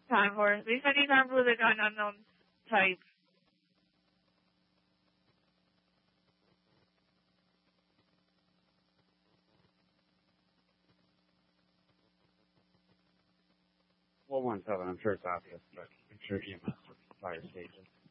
time for. They said these aren't blue, they're an unknown type. Well, 1-7, I'm sure it's obvious, but I'm sure EMS would fire stages.